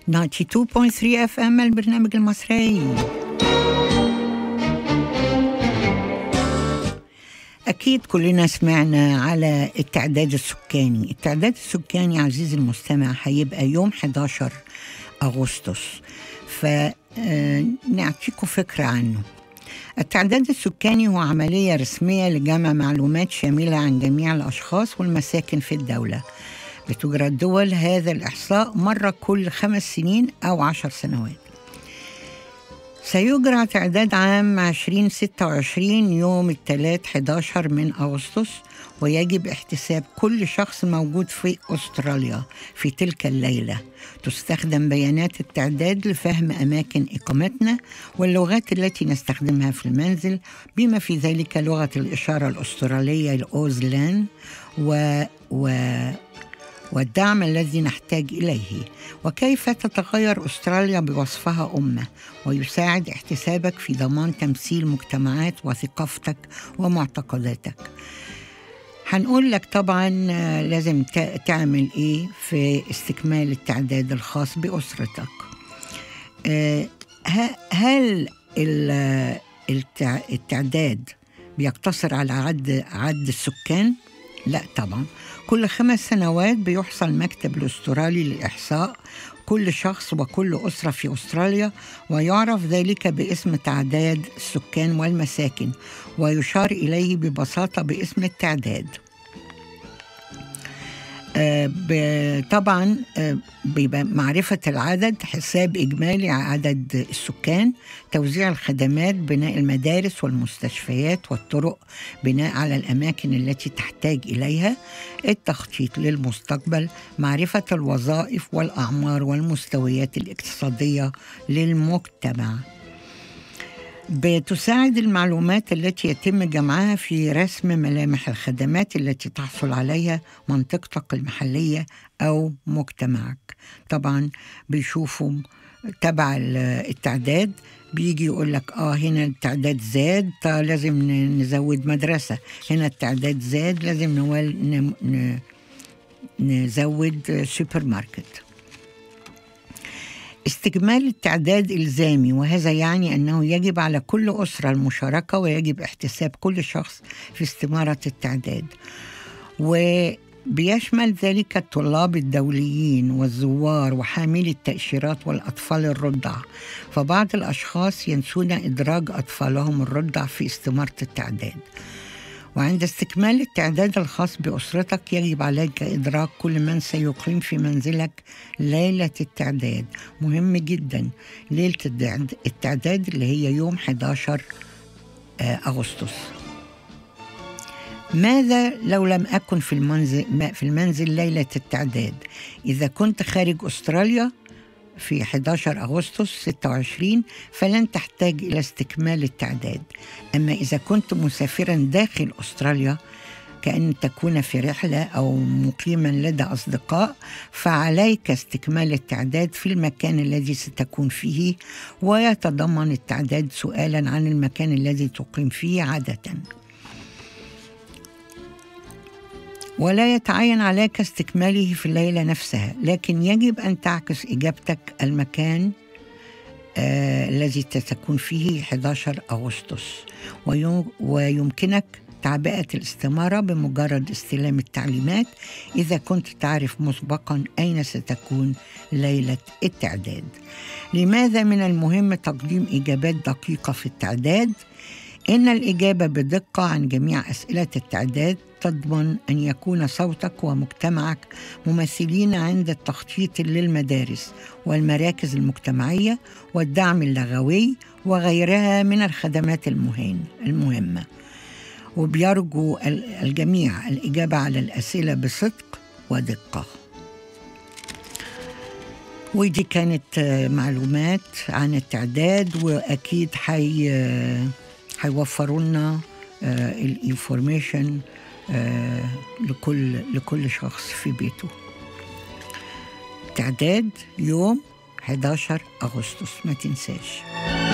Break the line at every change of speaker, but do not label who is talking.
92.3 FM البرنامج المصري. أكيد كلنا سمعنا على التعداد السكاني. التعداد السكاني عزيزي المستمع هيبقى يوم 11 أغسطس، فنعطيكم فكرة عنه. التعداد السكاني هو عملية رسمية لجمع معلومات شاملة عن جميع الأشخاص والمساكن في الدولة. بتجرى الدول هذا الإحصاء مرة كل 5 سنين أو 10 سنوات. سيجرى تعداد عام 2026 يوم الثلاث 11 من أغسطس، ويجب احتساب كل شخص موجود في أستراليا في تلك الليلة. تستخدم بيانات التعداد لفهم أماكن إقامتنا واللغات التي نستخدمها في المنزل، بما في ذلك لغة الإشارة الأسترالية الأوزلان والدعم الذي نحتاج إليه، وكيف تتغير أستراليا بوصفها أمة، ويساعد احتسابك في ضمان تمثيل مجتمعات وثقافتك ومعتقداتك. هنقول لك طبعا لازم تعمل إيه في استكمال التعداد الخاص بأسرتك. هل التعداد بيقتصر على عد السكان؟ لا طبعا. كل 5 سنوات بيحصل المكتب الأسترالي للإحصاء كل شخص وكل أسرة في أستراليا، ويعرف ذلك باسم تعداد السكان والمساكن، ويشار إليه ببساطة باسم التعداد. طبعا بمعرفة العدد، حساب إجمالي عدد السكان، توزيع الخدمات، بناء المدارس والمستشفيات والطرق بناء على الأماكن التي تحتاج إليها، التخطيط للمستقبل، معرفة الوظائف والأعمار والمستويات الاقتصادية للمجتمع. بتساعد المعلومات التي يتم جمعها في رسم ملامح الخدمات التي تحصل عليها منطقتك المحلية أو مجتمعك. طبعا بيشوفوا تبع التعداد، بيجي يقول لك هنا التعداد زاد، لازم نزود مدرسة، هنا التعداد زاد لازم نزود سوبر ماركت. استكمال التعداد إلزامي، وهذا يعني أنه يجب على كل أسرة المشاركة، ويجب احتساب كل شخص في استمارة التعداد، وبيشمل ذلك الطلاب الدوليين والزوار وحاملي التأشيرات والأطفال الرضع. فبعض الأشخاص ينسون إدراج أطفالهم الرضع في استمارة التعداد. وعند استكمال التعداد الخاص بأسرتك يجب عليك إدراك كل من سيقيم في منزلك ليلة التعداد. مهم جدا ليلة التعداد اللي هي يوم 11 أغسطس. ماذا لو لم أكن في المنزل ليلة التعداد؟ إذا كنت خارج أستراليا في 11 أغسطس 26 فلن تحتاج إلى استكمال التعداد. أما إذا كنت مسافرا داخل أستراليا، كأن تكون في رحلة أو مقيما لدى أصدقاء، فعليك استكمال التعداد في المكان الذي ستكون فيه، ويتضمن التعداد سؤالا عن المكان الذي تقيم فيه عادة. ولا يتعين عليك استكماله في الليلة نفسها، لكن يجب أن تعكس إجابتك المكان الذي ستكون فيه 11 أغسطس، ويمكنك تعبئة الاستمارة بمجرد استلام التعليمات إذا كنت تعرف مسبقا أين ستكون ليلة التعداد. لماذا من المهم تقديم إجابات دقيقة في التعداد؟ إن الإجابة بدقة عن جميع أسئلة التعداد تضمن أن يكون صوتك ومجتمعك ممثلين عند التخطيط للمدارس والمراكز المجتمعية والدعم اللغوي وغيرها من الخدمات المهمة. وبيرجو الجميع الإجابة على الأسئلة بصدق ودقة. ودي كانت معلومات عن التعداد، وأكيد هيوفروا لنا الانفورميشن لكل شخص في بيته. تعداد يوم 11 أغسطس، ما تنساش.